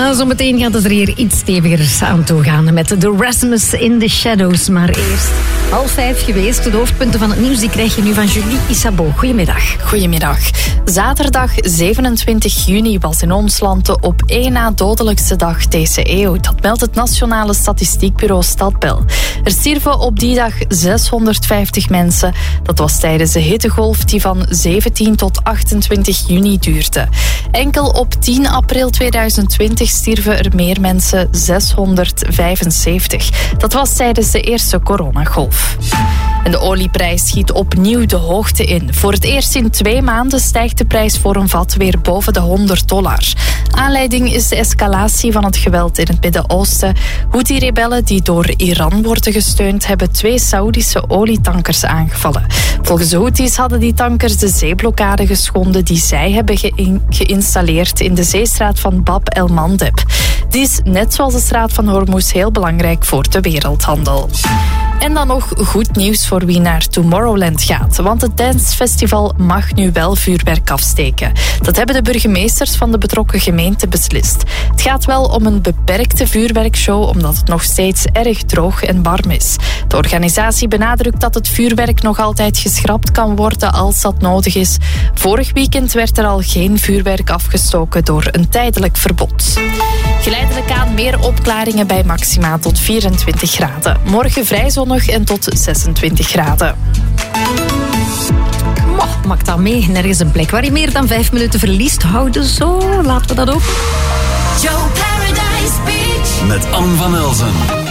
Zometeen gaat het er hier iets steviger aan toe gaan met The Rasmus in the Shadows. Maar eerst 4:30 geweest. De hoofdpunten van het nieuws die krijg je nu van Julie Isabeau. Goedemiddag. Goedemiddag. Zaterdag 27 juni was in ons land de op één na dodelijkste dag deze eeuw. Dat meldt het Nationale Statistiekbureau Stadbel. Er stierven op die dag 650 mensen. Dat was tijdens de hittegolf die van 17 tot 28 juni duurde. Enkel op 10 april 2020 stierven er meer mensen, 675. Dat was tijdens de eerste coronagolf. En de olieprijs schiet opnieuw de hoogte in. Voor het eerst in 2 maanden stijgt de prijs voor een vat weer boven de $100. Aanleiding is de escalatie van het geweld in het Midden-Oosten. Houthi-rebellen die door Iran worden gesteund hebben 2 Saoedische olietankers aangevallen. Volgens de Houthis hadden die tankers de zeeblokkade geschonden die zij hebben geïnstalleerd in de zeestraat van Bab el-Mandeb. Die is, net zoals de straat van Hormuz, heel belangrijk voor de wereldhandel. En dan nog goed nieuws voor wie naar Tomorrowland gaat. Want het dancefestival mag nu wel vuurwerk afsteken. Dat hebben de burgemeesters van de betrokken gemeente beslist. Het gaat wel om een beperkte vuurwerkshow, omdat het nog steeds erg droog en warm is. De organisatie benadrukt dat het vuurwerk nog altijd geschrapt kan worden als dat nodig is. Vorig weekend werd er al geen vuurwerk afgestoken door een tijdelijk verbod. Geleidelijk aan meer opklaringen bij maxima tot 24 graden. Morgen vrij zonnig en tot 26 graden. Maak dat mee. Nergens een plek waar je meer dan 5 minuten verliest. Houden zo. Laten we dat op. Joe Paradise Beach. Met Anne van Elzen.